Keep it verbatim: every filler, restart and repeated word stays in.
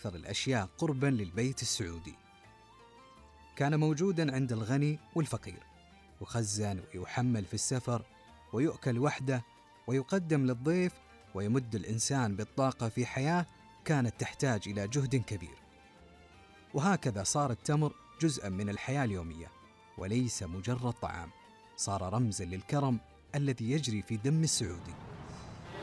أكثر الأشياء قرباً للبيت السعودي. كان موجوداً عند الغني والفقير، يخزن ويحمل في السفر، ويؤكل وحده، ويقدم للضيف، ويمد الإنسان بالطاقة في حياة كانت تحتاج إلى جهد كبير. وهكذا صار التمر جزءاً من الحياة اليومية، وليس مجرد طعام، صار رمزاً للكرم الذي يجري في دم السعودي.